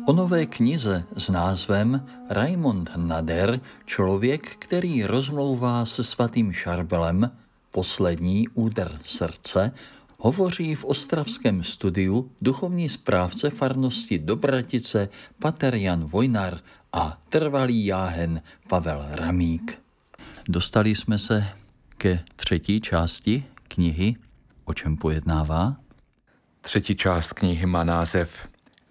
O nové knize s názvem Raimond Nader, člověk, který rozmlouvá se svatým Šarbelem, poslední úder srdce, hovoří v ostravském studiu duchovní správce farnosti Dobratice pater Jan Vojnar a trvalý jáhen Pavel Ramík. Dostali jsme se ke třetí části knihy. O čem pojednává? Třetí část knihy má název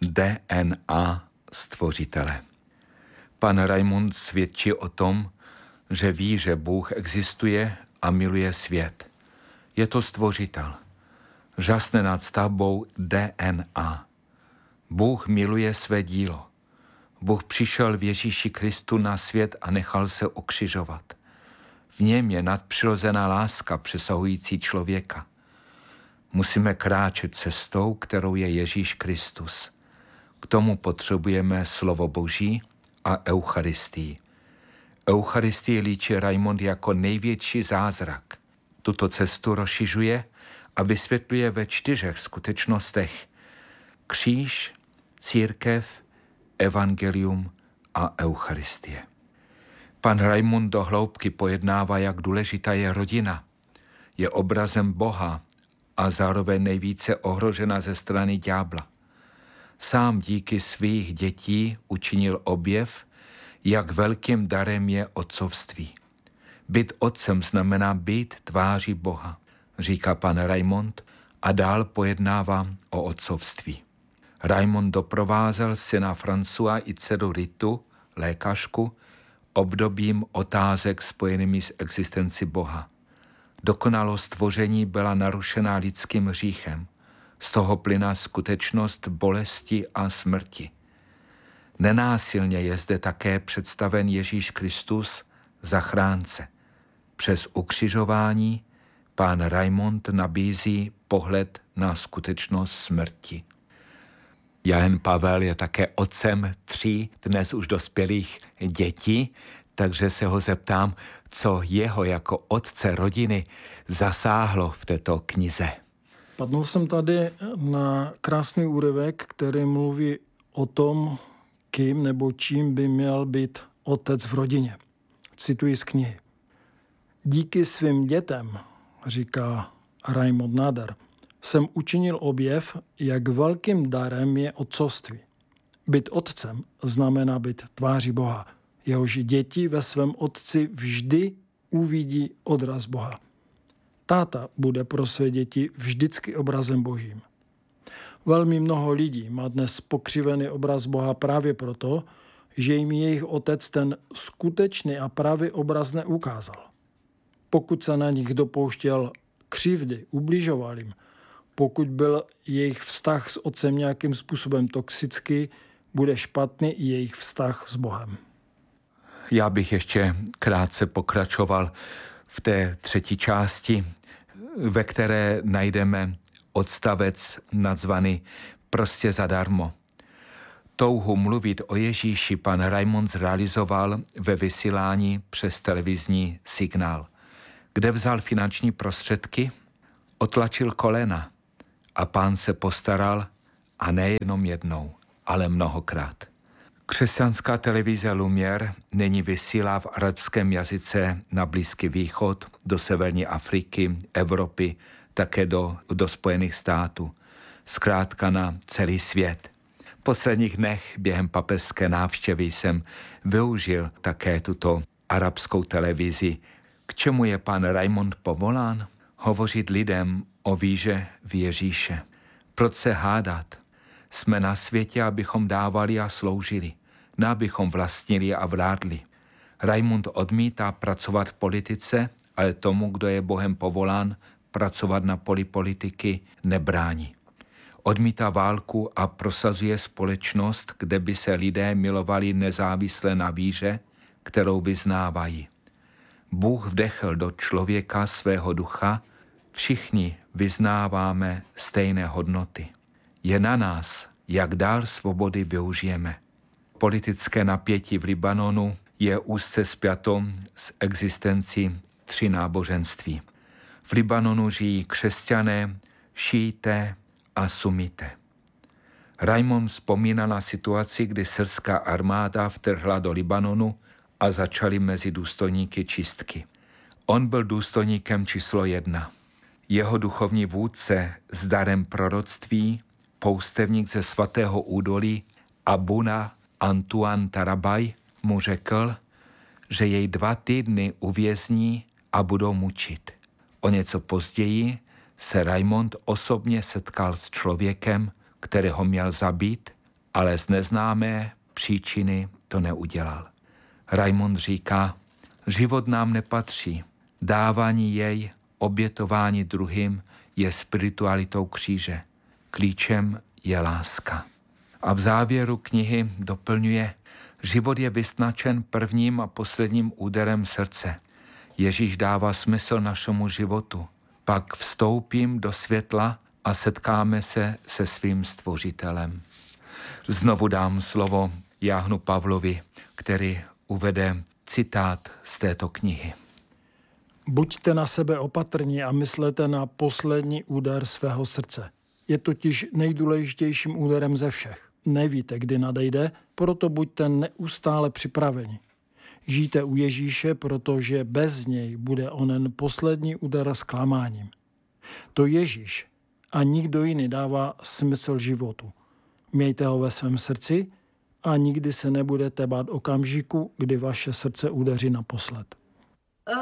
DNA Stvořitele. Pan Raimond svědčí o tom, že ví, že Bůh existuje a miluje svět. Je to Stvořitel. Žasne nad stavbou DNA. Bůh miluje své dílo. Bůh přišel v Ježíši Kristu na svět a nechal se ukřižovat. V něm je nadpřirozená láska přesahující člověka. Musíme kráčet cestou, kterou je Ježíš Kristus. K tomu potřebujeme slovo Boží a Eucharistii. Eucharistii líčí Raimond jako největší zázrak. Tuto cestu rozšiřuje a vysvětluje ve 4 skutečnostech: kříž, církev, evangelium a Eucharistie. Pan Raimond do hloubky pojednává, jak důležitá je rodina. Je obrazem Boha a zároveň nejvíce ohrožena ze strany ďábla. Sám díky svých dětí učinil objev, jak velkým darem je otcovství. Být otcem znamená být tváří Boha, říká pan Raimond a dál pojednává o otcovství. Raimond doprovázel syna Françoise i dceru Ritu, lékařku, obdobím otázek spojenými s existencí Boha. Dokonalost stvoření byla narušena lidským hříchem. Z toho plyná skutečnost bolesti a smrti. Nenásilně je zde také představen Ježíš Kristus, zachránce. Přes ukřižování pán Raimond nabízí pohled na skutečnost smrti. Jan Pavel je také otcem 3 dnes už dospělých dětí, takže se ho zeptám, co jeho jako otce rodiny zasáhlo v této knize. Padnul jsem tady na krásný úryvek, který mluví o tom, kým nebo čím by měl být otec v rodině. Cituji z knihy. Díky svým dětem, říká Raimond Nader, jsem učinil objev, jak velkým darem je otcovství. Být otcem znamená být tváří Boha. Jehož děti ve svém otci vždy uvidí odraz Boha. Táta bude pro své děti vždycky obrazem Božím. Velmi mnoho lidí má dnes pokřivený obraz Boha právě proto, že jim jejich otec ten skutečný a pravý obraz neukázal. Pokud se na nich dopouštěl křivdy, ubližoval jim, pokud byl jejich vztah s otcem nějakým způsobem toxický, bude špatný i jejich vztah s Bohem. Já bych ještě krátce pokračoval v té třetí části, ve které najdeme odstavec nazvaný Prostě zadarmo. Touhu mluvit o Ježíši pan Raimond zrealizoval ve vysílání přes televizní signál. Kde vzal finanční prostředky? Otlačil kolena a pán se postaral, a nejenom jednou, ale mnohokrát. Křesťanská televize Lumière nyní vysílá v arabském jazyce na Blízký východ, do severní Afriky, Evropy, také do Spojených států. Zkrátka na celý svět. V posledních dnech během papežské návštěvy jsem využil také tuto arabskou televizi. K čemu je pan Raimond povolán? Hovořit lidem o víře v Ježíše. Proč se hádat? Jsme na světě, abychom dávali a sloužili, ne abychom vlastnili a vládli. Raimond odmítá pracovat v politice, ale tomu, kdo je Bohem povolán, pracovat na poli politiky nebrání. Odmítá válku a prosazuje společnost, kde by se lidé milovali nezávisle na víře, kterou vyznávají. Bůh vdechl do člověka svého ducha, všichni vyznáváme stejné hodnoty. Je na nás, jak dár svobody využijeme. Politické napětí v Libanonu je úzce spjato s existencí 3 náboženství. V Libanonu žijí křesťané, šíité a sunité. Raimond vzpomíná na situaci, kdy syrská armáda vtrhla do Libanonu a začaly mezi důstojníky čistky. On byl důstojníkem číslo 1. Jeho duchovní vůdce s darem proroctví, poustevník ze svatého údolí Abuna Antuan Tarabaj mu řekl, že jej 2 týdny uvězní a budou mučit. O něco později se Raimond osobně setkal s člověkem, kterého měl zabít, ale z neznámé příčiny to neudělal. Raimond říká, život nám nepatří, dávání jej, obětování druhým je spiritualitou kříže. Klíčem je láska. A v závěru knihy doplňuje, život je vyznačen prvním a posledním úderem srdce. Ježíš dává smysl našemu životu. Pak vstoupím do světla a setkáme se svým stvořitelem. Znovu dám slovo Jáhnu Pavlovi, který uvede citát z této knihy. Buďte na sebe opatrní a myslete na poslední úder svého srdce. Je totiž nejdůležitějším úderem ze všech. Nevíte, kdy nadejde, proto buďte neustále připraveni. Žijte u Ježíše, protože bez něj bude onen poslední úder zklamáním. To Ježíš a nikdo jiný dává smysl životu. Mějte ho ve svém srdci a nikdy se nebudete bát okamžiku, kdy vaše srdce udeří naposled.